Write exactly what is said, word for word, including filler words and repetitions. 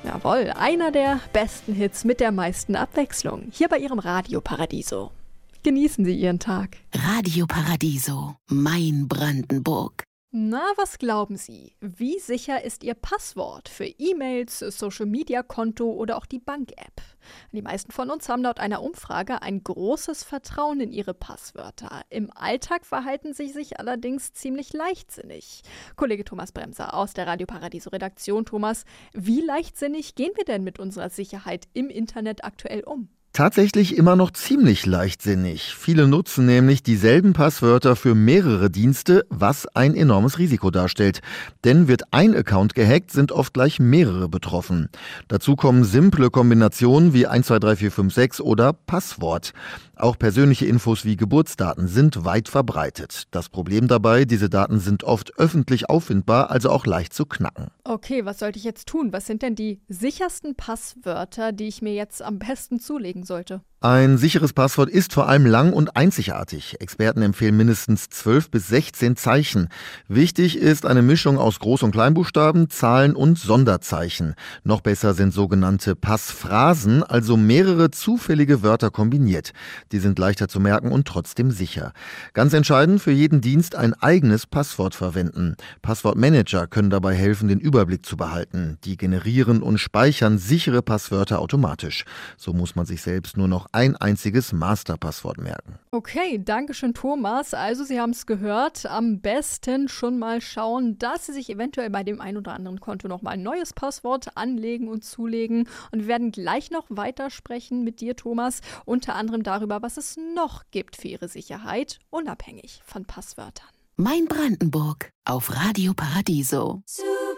Jawohl, einer der besten Hits mit der meisten Abwechslung. Hier bei Ihrem Radio Paradiso. Genießen Sie Ihren Tag. Radio Paradiso, mein Brandenburg. Na, was glauben Sie? Wie sicher ist Ihr Passwort für E-Mails, Social-Media-Konto oder auch die Bank-App? Die meisten von uns haben laut einer Umfrage ein großes Vertrauen in ihre Passwörter. Im Alltag verhalten sie sich allerdings ziemlich leichtsinnig. Kollege Thomas Bremser aus der Radio Paradiso Redaktion. Thomas, wie leichtsinnig gehen wir denn mit unserer Sicherheit im Internet aktuell um? Tatsächlich immer noch ziemlich leichtsinnig. Viele nutzen nämlich dieselben Passwörter für mehrere Dienste, was ein enormes Risiko darstellt. Denn wird ein Account gehackt, sind oft gleich mehrere betroffen. Dazu kommen simple Kombinationen wie eins zwei drei vier fünf sechs oder Passwort. Auch persönliche Infos wie Geburtsdaten sind weit verbreitet. Das Problem dabei, diese Daten sind oft öffentlich auffindbar, also auch leicht zu knacken. Okay, was sollte ich jetzt tun? Was sind denn die sichersten Passwörter, die ich mir jetzt am besten zulegen sollte? Ein sicheres Passwort ist vor allem lang und einzigartig. Experten empfehlen mindestens zwölf bis sechzehn Zeichen. Wichtig ist eine Mischung aus Groß- und Kleinbuchstaben, Zahlen und Sonderzeichen. Noch besser sind sogenannte Passphrasen, also mehrere zufällige Wörter kombiniert. Die sind leichter zu merken und trotzdem sicher. Ganz entscheidend, für jeden Dienst ein eigenes Passwort verwenden. Passwortmanager können dabei helfen, den Überblick zu behalten. Die generieren und speichern sichere Passwörter automatisch. So muss man sich selbst nur noch ein einziges Masterpasswort merken. Okay, danke schön, Thomas. Also Sie haben es gehört, am besten schon mal schauen, dass Sie sich eventuell bei dem ein oder anderen Konto nochmal ein neues Passwort anlegen und zulegen. Und wir werden gleich noch weiter sprechen mit dir, Thomas, unter anderem darüber, was es noch gibt für Ihre Sicherheit, unabhängig von Passwörtern. Mein Brandenburg auf Radio Paradiso.